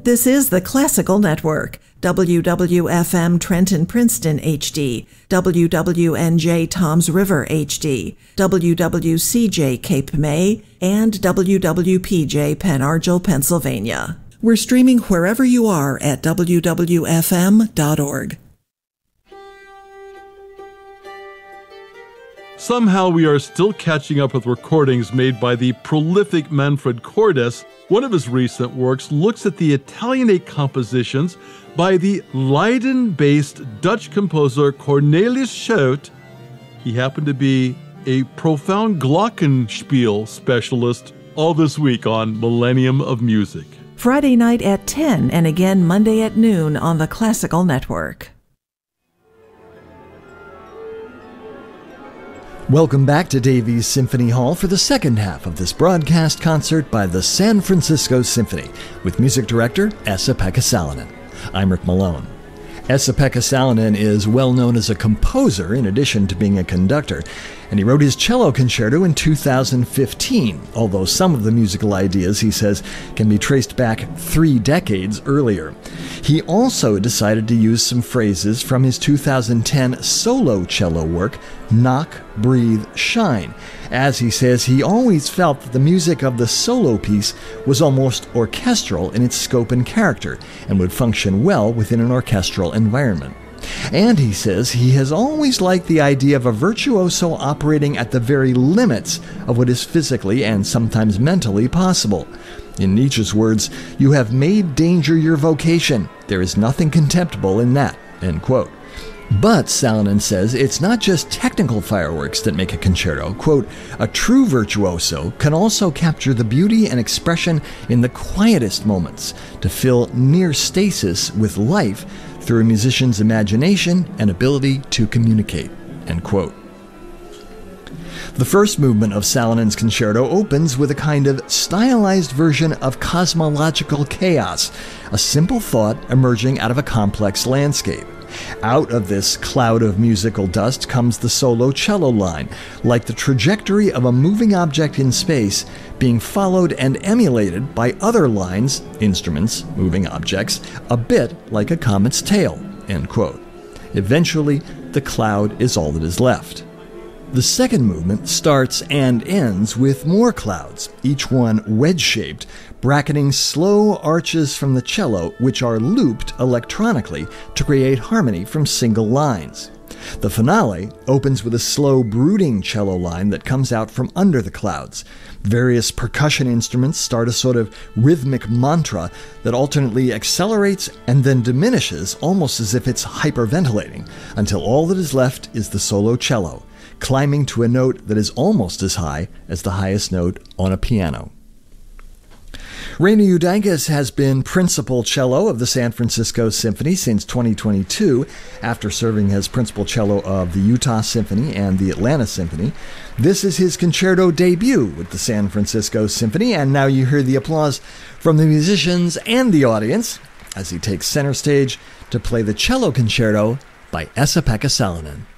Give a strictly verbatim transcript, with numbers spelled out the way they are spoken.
This is the Classical Network, W W F M Trenton Princeton H D, W W N J Toms River H D, W W C J Cape May, and W W P J Pen Argyl, Pennsylvania. We're streaming wherever you are at W W F M dot org. Somehow we are still catching up with recordings made by the prolific Manfred Cordes. One of his recent works looks at the Italianate compositions by the Leiden-based Dutch composer Cornelis Schout. He happened to be a profound glockenspiel specialist. All this week on Millennium of Music. Friday night at ten and again Monday at noon on the Classical Network. Welcome back to Davies Symphony Hall for the second half of this broadcast concert by the San Francisco Symphony with music director Esa-Pekka Salonen. I'm Rick Malone. Esa-Pekka Salonen is well known as a composer in addition to being a conductor, and he wrote his cello concerto in two thousand fifteen, although some of the musical ideas, he says, can be traced back three decades earlier. He also decided to use some phrases from his two thousand ten solo cello work, Knock, Breathe, Shine, as he says he always felt that the music of the solo piece was almost orchestral in its scope and character, and would function well within an orchestral environment. And he says he has always liked the idea of a virtuoso operating at the very limits of what is physically and sometimes mentally possible. In Nietzsche's words, "You have made danger your vocation. There is nothing contemptible in that." End quote. But, Salonen says, it's not just technical fireworks that make a concerto. Quote, "A true virtuoso can also capture the beauty and expression in the quietest moments to fill near stasis with life through a musician's imagination and ability to communicate." End quote. The first movement of Salonen's concerto opens with a kind of stylized version of cosmological chaos, a simple thought emerging out of a complex landscape. Out of this cloud of musical dust comes the solo cello line, like the trajectory of a moving object in space being followed and emulated by other lines, instruments, moving objects, a bit like a comet's tail. End quote. Eventually, the cloud is all that is left. The second movement starts and ends with more clouds, each one wedge-shaped, bracketing slow arches from the cello, which are looped electronically to create harmony from single lines. The finale opens with a slow, brooding cello line that comes out from under the clouds. Various percussion instruments start a sort of rhythmic mantra that alternately accelerates and then diminishes, almost as if it's hyperventilating, until all that is left is the solo cello, climbing to a note that is almost as high as the highest note on a piano. Rainer Udeikis has been principal cello of the San Francisco Symphony since twenty twenty-two, after serving as principal cello of the Utah Symphony and the Atlanta Symphony. This is his concerto debut with the San Francisco Symphony, and now you hear the applause from the musicians and the audience as he takes center stage to play the cello concerto by Esa-Pekka Salonen.